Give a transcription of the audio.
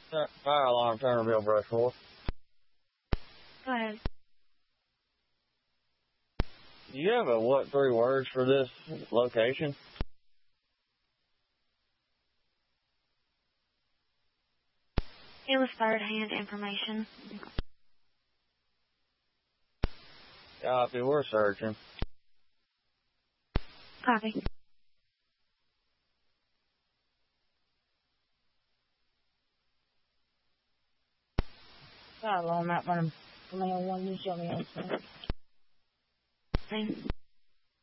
Fire alarm, Turnerville, Brush Fork. Go ahead. Do you have a, 3 words for this location? It was third-hand information. Copy, we're searching. Copy. Fire alarm out front of 101, you show me outside. Same.